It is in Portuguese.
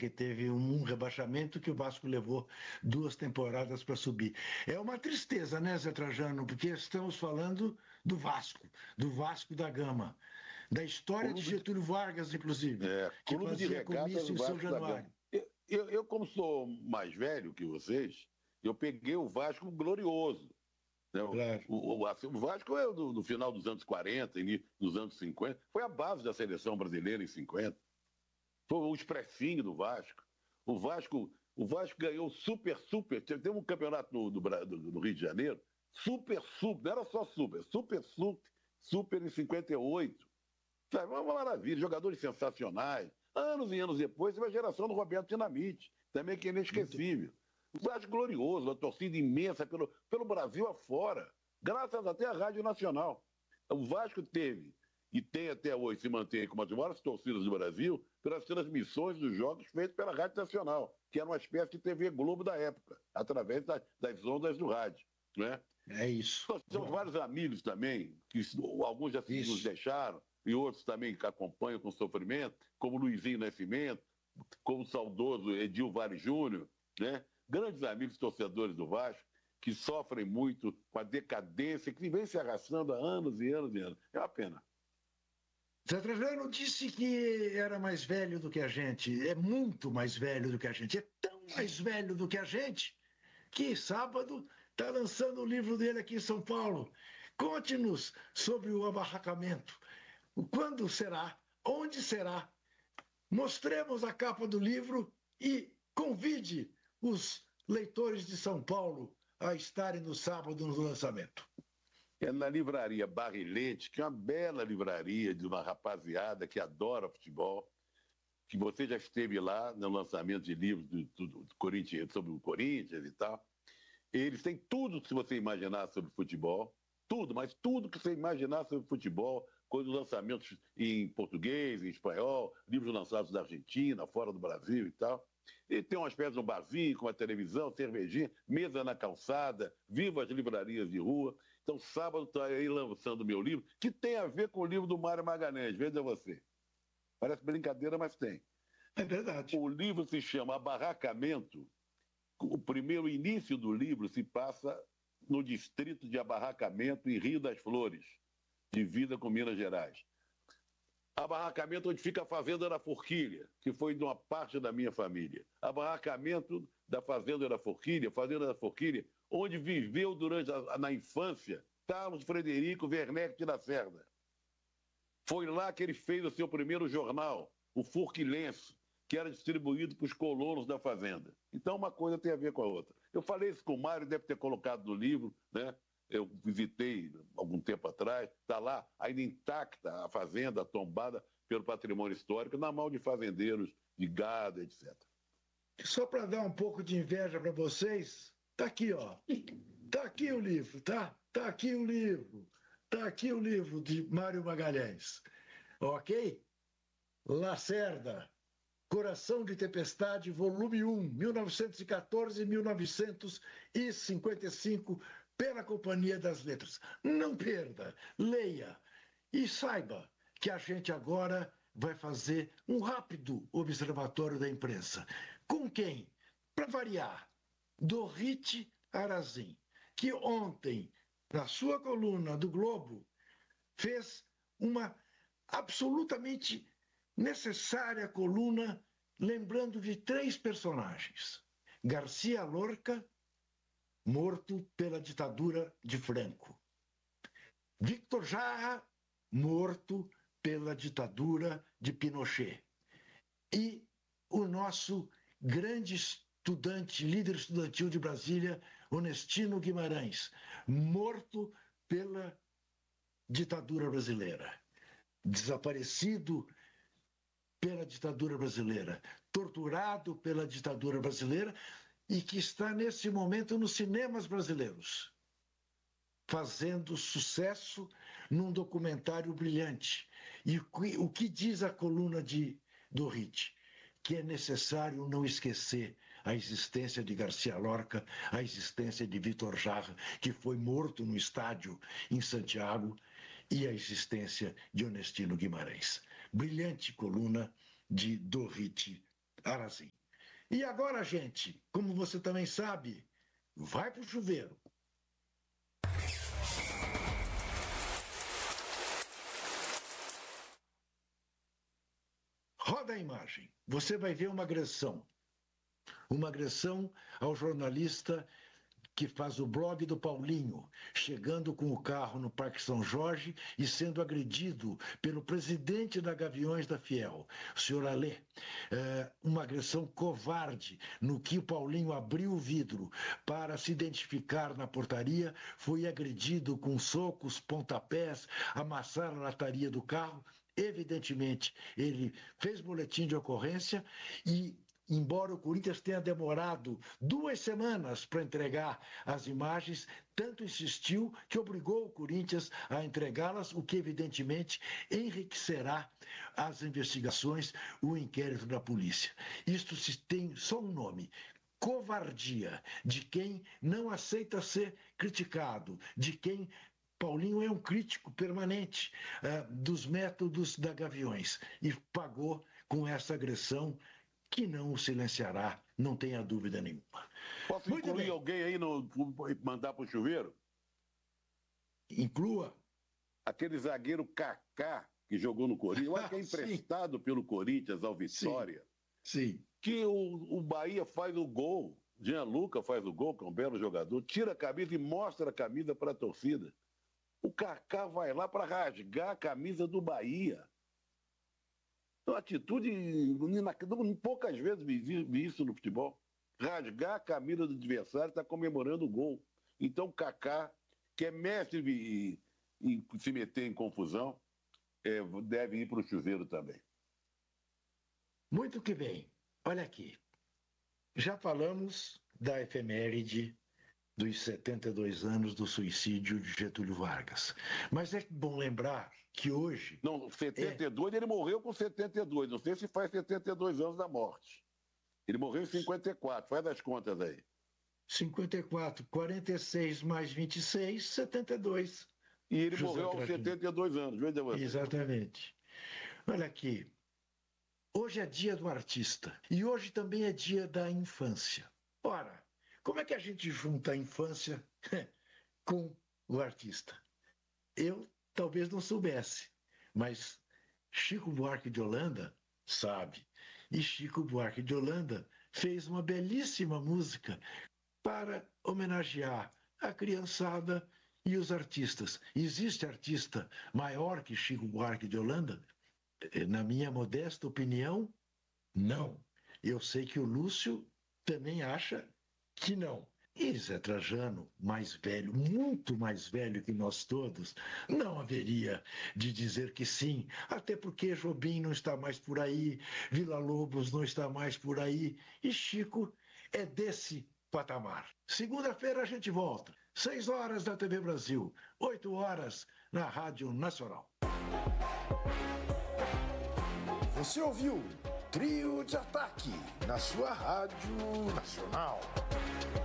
porque teve um rebaixamento que o Vasco levou 2 temporadas para subir. É uma tristeza, né, Zé Trajano? Porque estamos falando do Vasco da Gama, da história de Getúlio Vargas, inclusive, que Clube de fazia Regatas comício em São Vasco da Januário. Gama. Eu, como sou mais velho que vocês, eu peguei o Vasco glorioso. Né? Claro. O Vasco é do final dos anos 40, início dos anos 50. Foi a base da seleção brasileira em 50. Foi o expressinho do Vasco. O Vasco ganhou super. Tem um campeonato no Rio de Janeiro, super, não era só super em 58. Sabe, uma maravilha, jogadores sensacionais. Anos e anos depois, teve a geração do Roberto Dinamite, também que é inesquecível. O Vasco glorioso, uma torcida imensa pelo Brasil afora, graças até à Rádio Nacional. O Vasco teve, e tem até hoje, se mantém como as maiores torcidas do Brasil, pelas transmissões dos jogos feitos pela Rádio Nacional, que era uma espécie de TV Globo da época, através das ondas do rádio. Né? É isso. Nós temos vários amigos também, que alguns já nos deixaram, e outros também que acompanham com sofrimento, como Luizinho Nascimento, como o saudoso Edil Vale Júnior, né? Grandes amigos torcedores do Vasco, que sofrem muito com a decadência que vem se arrastando há anos e anos e anos. É uma pena. Zé Trajano disse que era mais velho do que a gente, é muito mais velho do que a gente, é tão mais velho do que a gente, que sábado está lançando o livro dele aqui em São Paulo. Conte-nos sobre o abarracamento. Quando será? Onde será? Mostremos a capa do livro e convide os leitores de São Paulo a estarem no sábado no lançamento. É na livraria Barrilete, que é uma bela livraria de uma rapaziada que adora futebol, que você já esteve lá no lançamento de livros do Corinthians, sobre o Corinthians e tal. Eles têm tudo que você imaginar sobre futebol, tudo, mas tudo que você imaginar sobre futebol, com lançamentos em português, em espanhol, livros lançados da Argentina, fora do Brasil e tal. E tem uma espécie de um barzinho com uma televisão, cervejinha, mesa na calçada, viva as livrarias de rua. Então, sábado está aí lançando o meu livro, que tem a ver com o livro do Mário Magalhães, veja você. Parece brincadeira, mas tem. É verdade. O livro se chama Abarracamento. O primeiro início do livro se passa no distrito de Abarracamento, em Rio das Flores, divisa com Minas Gerais. Abarracamento onde fica a Fazenda da Forquilha, que foi de uma parte da minha família. Abarracamento da Fazenda da Forquilha, onde viveu na infância Carlos Frederico Werneck de Lacerda. Foi lá que ele fez o seu primeiro jornal, o Forquilense, que era distribuído para os colonos da fazenda. Então, uma coisa tem a ver com a outra. Eu falei isso com o Mário, deve ter colocado no livro, né? Eu visitei algum tempo atrás, está lá ainda intacta a fazenda, tombada pelo patrimônio histórico, na mão de fazendeiros, de gado, etc. Só para dar um pouco de inveja para vocês, tá aqui, ó. Tá aqui o livro, tá? Tá aqui o livro. Tá aqui o livro de Mário Magalhães. Ok? Lacerda, Coração de Tempestade, volume 1, 1914-1955, pela Companhia das Letras. Não perda, leia e saiba que a gente agora vai fazer um rápido observatório da imprensa. Com quem? Para variar, Dorrit Arazin, que ontem, na sua coluna do Globo, fez uma absolutamente necessária coluna lembrando de 3 personagens. Garcia Lorca, morto pela ditadura de Franco. Victor Jara, morto pela ditadura de Pinochet. E o nosso grande estudante, líder estudantil de Brasília, Onestino Guimarães, morto pela ditadura brasileira. Desaparecido pela ditadura brasileira, torturado pela ditadura brasileira, e que está nesse momento nos cinemas brasileiros, fazendo sucesso num documentário brilhante. E o que diz a coluna de Dorrit? Que é necessário não esquecer a existência de Garcia Lorca, a existência de Victor Jara, que foi morto no estádio em Santiago, e a existência de Onestino Guimarães. Brilhante coluna de Dorrit Arazi. E agora, gente, como você também sabe, vai pro chuveiro. Roda a imagem. Você vai ver uma agressão. Uma agressão ao jornalista que faz o blog do Paulinho, chegando com o carro no Parque São Jorge e sendo agredido pelo presidente da Gaviões da Fiel, o senhor Alê. Uma agressão covarde, no que o Paulinho abriu o vidro para se identificar na portaria, foi agredido com socos, pontapés, amassaram a lataria do carro. Evidentemente, ele fez boletim de ocorrência e, embora o Corinthians tenha demorado 2 semanas para entregar as imagens, tanto insistiu que obrigou o Corinthians a entregá-las, o que evidentemente enriquecerá as investigações, o inquérito da polícia. Isto se tem só um nome: covardia de quem não aceita ser criticado, de quem... Paulinho é um crítico permanente dos métodos da Gaviões e pagou com essa agressão que não o silenciará, não tenha dúvida nenhuma. Posso incluir alguém aí, mandar para o chuveiro? Inclua. Aquele zagueiro Kaká, que jogou no Corinthians, eu acho que é emprestado pelo Corinthians ao Vitória. Sim. Que o Bahia faz o gol, Gianluca faz o gol, que é um belo jogador, tira a camisa e mostra a camisa para a torcida. O Kaká vai lá para rasgar a camisa do Bahia. Uma atitude, poucas vezes vi isso no futebol. Rasgar a camisa do adversário, está comemorando o gol. Então o Kaká, que é mestre em se meter em confusão, deve ir para o chuveiro também. Muito que bem. Olha aqui. Já falamos da efeméride dos 72 anos do suicídio de Getúlio Vargas. Mas é bom lembrar que hoje... Não, 72, ele morreu com 72. Não sei se faz 72 anos da morte. Ele morreu em 54. Faz as contas aí. 54, 46 mais 26, 72. E ele morreu aos 72 anos. Veja você. Exatamente. Olha aqui. Hoje é dia do artista. E hoje também é dia da infância. Ora, como é que a gente junta a infância com o artista? Eu talvez não soubesse, mas Chico Buarque de Holanda sabe. E Chico Buarque de Holanda fez uma belíssima música para homenagear a criançada e os artistas. Existe artista maior que Chico Buarque de Holanda? Na minha modesta opinião, não. Eu sei que o Lúcio também acha que não. E Zé Trajano, mais velho, muito mais velho que nós todos, não haveria de dizer que sim, até porque Jobim não está mais por aí, Villa-Lobos não está mais por aí, e Chico é desse patamar. Segunda-feira a gente volta, 6 horas na TV Brasil, 8 horas na Rádio Nacional. Você ouviu Trio de Ataque na sua Rádio Nacional.